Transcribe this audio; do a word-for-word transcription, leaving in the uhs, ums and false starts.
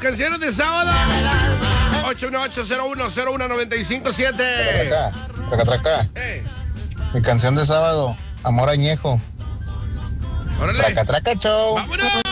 canciones de sábado. ocho uno ocho, cero uno cero uno, nueve cinco siete. Traca, traca, traca. Eh. Mi canción de sábado, Amor Añejo. Órale. Traca, traca, show. ¡Vámonos!